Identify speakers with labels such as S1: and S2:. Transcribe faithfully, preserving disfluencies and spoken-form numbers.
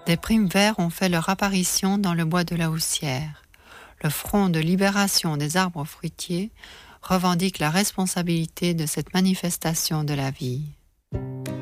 S1: Des primes verts ont fait leur apparition dans le bois de la Houssière. Le Front de libération des arbres fruitiers revendique la responsabilité de cette manifestation de la vie.